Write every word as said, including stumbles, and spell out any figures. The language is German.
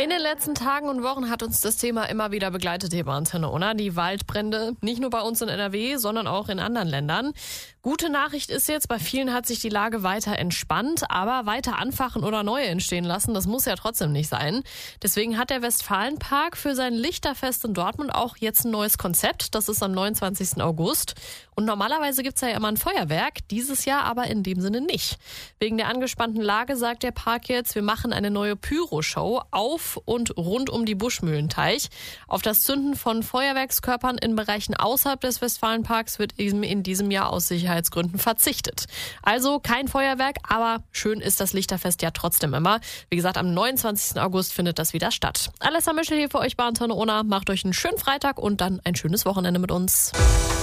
In den letzten Tagen und Wochen hat uns das Thema immer wieder begleitet hier bei Antenne Unna. Die Waldbrände, nicht nur bei uns in N R W, sondern auch in anderen Ländern. Gute Nachricht ist jetzt, bei vielen hat sich die Lage weiter entspannt, aber weiter anfachen oder neue entstehen lassen, das muss ja trotzdem nicht sein. Deswegen hat der Westfalenpark für sein Lichterfest in Dortmund auch jetzt ein neues Konzept. Das ist am neunundzwanzigsten August. Und normalerweise gibt's ja immer ein Feuerwerk, dieses Jahr aber in dem Sinne nicht. Wegen der angespannten Lage sagt der Park jetzt, wir machen eine neue Pyro-Show auf und rund um die Buschmühlenteich. Auf das Zünden von Feuerwerkskörpern in Bereichen außerhalb des Westfalenparks wird eben in diesem Jahr aus Sicherheitsgründen verzichtet. Also kein Feuerwerk, aber schön ist das Lichterfest ja trotzdem immer. Wie gesagt, am neunundzwanzigsten August findet das wieder statt. Alessa Mischel hier für euch bei Antenne Unna. Macht euch einen schönen Freitag und dann ein schönes Wochenende mit uns.